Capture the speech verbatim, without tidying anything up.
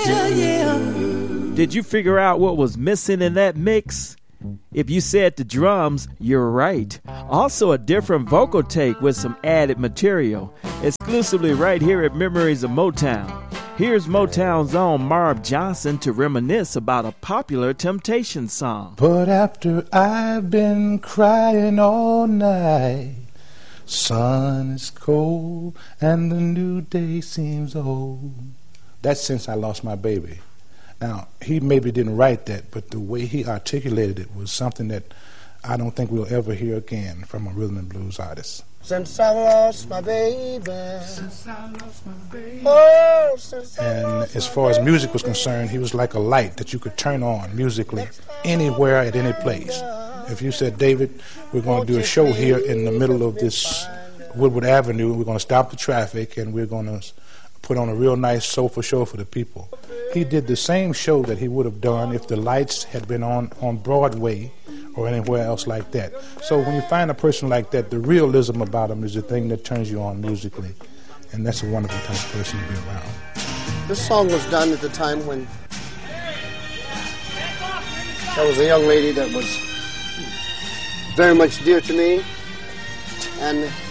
yeah, yeah. Did you figure out what was missing in that mix? If you said the drums, you're right. Also a different vocal take with some added material. Exclusively right here at Memories of Motown. Here's Motown's own Marv Johnson to reminisce about a popular Temptations song. But after I've been crying all night, sun is cold and the new day seems old. That's Since I Lost My Baby. Now, he maybe didn't write that, but the way he articulated it was something that I don't think we'll ever hear again from a rhythm and blues artist. Since I lost my baby, since I lost my baby, oh, since I And lost as my far as baby. music was concerned, he was like a light that you could turn on musically anywhere at any place. If you said, David, we're going to do a show here in the middle of this Woodward Avenue, we're going to stop the traffic, and we're going to put on a real nice soulful show for the people. He did the same show that he would have done if the lights had been on, on Broadway or anywhere else like that. So when you find a person like that, the realism about him is the thing that turns you on musically. And that's a wonderful type of person to be around. This song was done at the time when there was a young lady that was very much dear to me, and